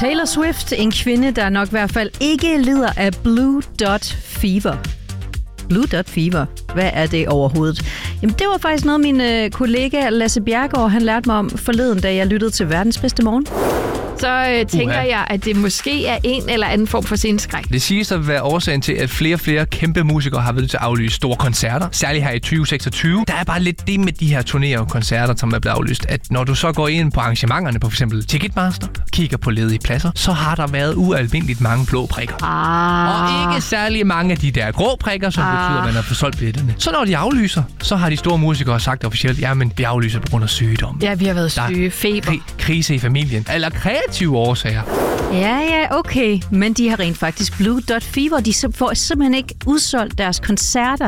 Taylor Swift, en kvinde, der nok i hvert fald ikke lider af Blue Dot Fever. Blue Dot Fever. Hvad er det overhovedet? Jamen, det var faktisk noget, min kollega Lasse Bjerregaard, han lærte mig om forleden, da jeg lyttede til Verdens Bedste Morgen. Så tænker jeg, at det måske er en eller anden form for sceneskræk. Det siges at være årsagen til, at flere og flere kæmpe musikere har været til at aflyse store koncerter. Særligt her i 2026. Der er bare lidt det med de her turnéer og koncerter, som er blevet aflyst, at når du så går ind på arrangementerne på f.eks. Ticketmaster, kigger på ledige pladser, så har der været ualmindeligt mange blå prikker. Og ikke særlig mange af de der grå prikker, som betyder, at man har forsolgt billetterne. Så når de aflyser, så har de store musikere sagt officielt, jamen vi aflyser på grund af sygdom. Ja, vi har været syge, feber. Krise i familien. Eller kreative årsager. Ja, okay. Men de har rent faktisk Blue Dot Fever. De får simpelthen ikke udsolgt deres koncerter.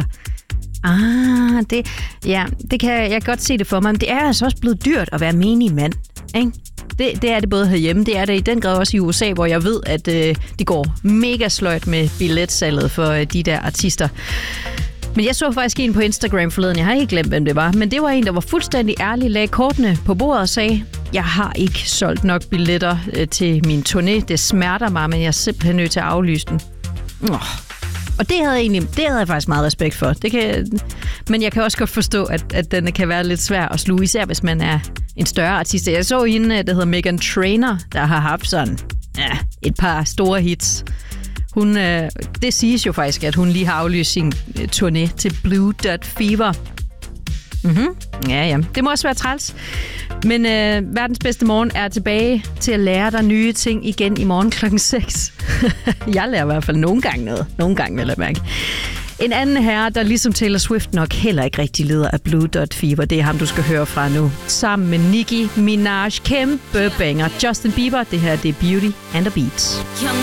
Det kan jeg godt se det for mig. Men det er altså også blevet dyrt at være menig mand, ikke? Det er det både herhjemme, det er det i den grad også i USA, hvor jeg ved, at det går mega sløjt med billetsalget for de der artister. Men jeg så faktisk en på Instagram forleden. Jeg har ikke glemt, hvem det var. Men det var en, der var fuldstændig ærlig, lagde kortene på bordet og sagde, jeg har ikke solgt nok billetter til min turné. Det smerter mig, men jeg er simpelthen nødt til at aflyse den. Og det havde jeg faktisk meget respekt for. Men jeg kan også godt forstå, at den kan være lidt svær at sluge, især hvis man er en større artist. Jeg så hende, der hedder Meghan Trainor, der har haft sådan et par store hits. Det siges jo faktisk, at hun lige har aflyst sin turné til Blue Dot Fever. Ja. Det må også være træls. Men Verdens Bedste Morgen er tilbage til at lære dig nye ting igen i morgen klokken 6. Jeg lærer i hvert fald nogle gange noget. Nogle gange, vil jeg mærke. En anden herre, der ligesom Taylor Swift nok heller ikke rigtig lider af Blue Dot Fever, det er ham, du skal høre fra nu. Sammen med Nicki Minaj. Kæmpe banger. Justin Bieber, det her det er Beauty and the Beat.